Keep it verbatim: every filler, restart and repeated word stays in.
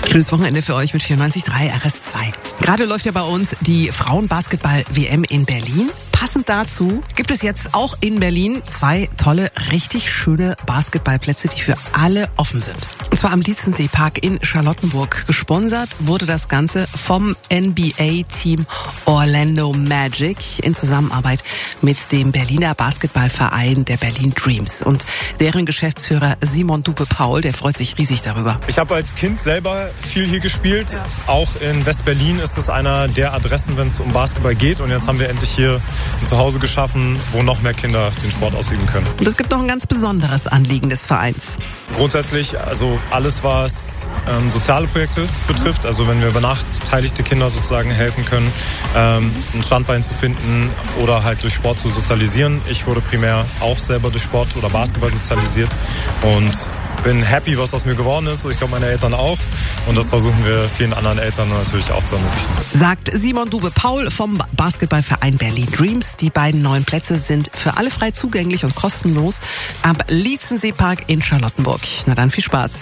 Schönes Wochenende für euch mit vierundneunzig Komma drei R S zwei. Gerade läuft ja bei uns die Frauenbasketball-W M in Berlin. Passend dazu gibt es jetzt auch in Berlin zwei tolle, richtig schöne Basketballplätze, die für alle offen sind. Und zwar am Dietzenseepark in Charlottenburg. Gesponsert wurde das Ganze vom N B A-Team Orlando Magic in Zusammenarbeit mit dem Berliner Basketballverein der Berlin Dreams. Und deren Geschäftsführer Simon Dupe-Paul, der freut sich riesig darüber. Ich habe als Kind selber viel hier gespielt. Auch in West-Berlin ist es einer der Adressen, wenn es um Basketball geht. Und jetzt haben wir endlich hier ein Zuhause geschaffen, wo noch mehr Kinder den Sport ausüben können. Und es gibt noch ein ganz besonderes Anliegen des Vereins. Grundsätzlich, also alles, was ähm, soziale Projekte betrifft, also wenn wir benachteiligte Kinder sozusagen helfen können, ähm, ein Standbein zu finden oder halt durch Sport zu sozialisieren. Ich wurde primär auch selber durch Sport oder Basketball sozialisiert und bin happy, was aus mir geworden ist. Ich glaube, meine Eltern auch. Und das versuchen wir vielen anderen Eltern natürlich auch zu ermöglichen. Sagt Simon Dube-Paul vom Basketballverein Berlin Dreams. Die beiden neuen Plätze sind für alle frei zugänglich und kostenlos am Dietzenseepark in Charlottenburg. Na dann viel Spaß.